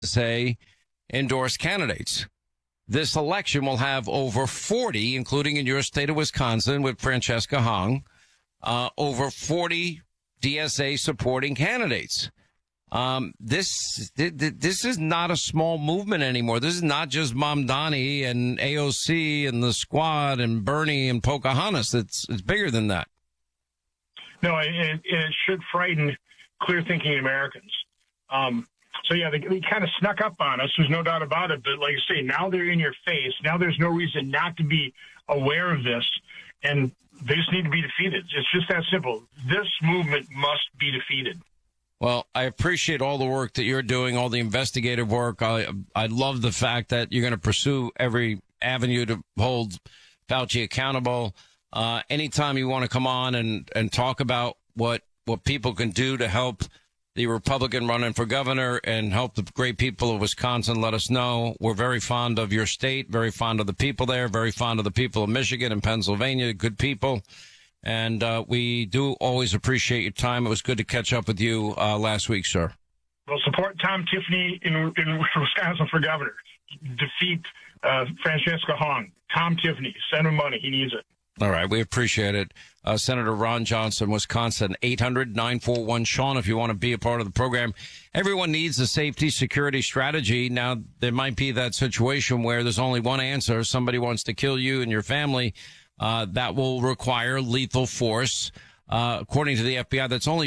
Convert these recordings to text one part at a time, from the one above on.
say endorsed candidates. This election will have over 40, including in your state of Wisconsin with Francesca Hong, over 40 DSA supporting candidates. This is not a small movement anymore. This is not just Mamdani and AOC and the Squad and Bernie and Pocahontas. It's bigger than that. No, it should frighten clear-thinking Americans. So, yeah, they kind of snuck up on us. There's no doubt about it. But like I say, now they're in your face. Now there's no reason not to be aware of this. And they just need to be defeated. It's just that simple. This movement must be defeated. Well, I appreciate all the work that you're doing, all the investigative work. I love the fact that you're going to pursue every avenue to hold Fauci accountable. Anytime you want to come on and talk about what people can do to help the Republican running for governor and help the great people of Wisconsin, let us know. We're very fond of your state, very fond of the people there, very fond of the people of Michigan and Pennsylvania, good people. And we do always appreciate your time. It was good to catch up with you last week, sir. Well, support Tom Tiffany in Wisconsin for governor. Defeat Francesca Hong. Tom Tiffany. Send him money. He needs it. All right. We appreciate it. Senator Ron Johnson, Wisconsin, 800-941-SEAN if you want to be a part of the program. Everyone needs a safety security strategy. Now, there might be that situation where there's only one answer. Somebody wants to kill you and your family. That will require lethal force. According to the FBI, that's only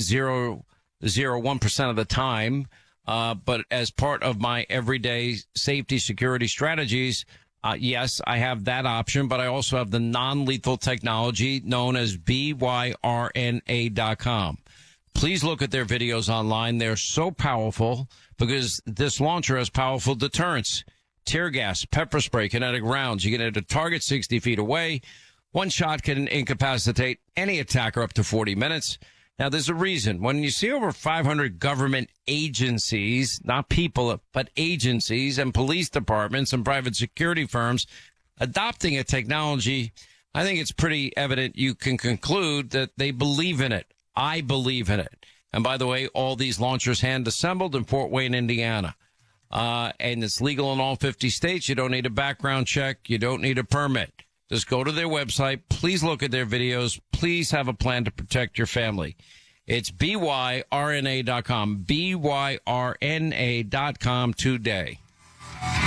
0.001% of the time. But as part of my everyday safety security strategies, yes, I have that option, but I also have the non-lethal technology known as BYRNA.com. Please look at their videos online. They're so powerful because this launcher has powerful deterrence. Tear gas, pepper spray, kinetic rounds. You can hit a target 60 feet away. One shot can incapacitate any attacker up to 40 minutes. Now, there's a reason. When you see over 500 government agencies, not people, but agencies and police departments and private security firms adopting a technology, I think it's pretty evident you can conclude that they believe in it. I believe in it. And by the way, all these launchers hand assembled in Fort Wayne, Indiana. And it's legal in all 50 states. You don't need a background check. You don't need a permit. Just go to their website. Please look at their videos. Please have a plan to protect your family. It's BYRNA.com, BYRNA.com today.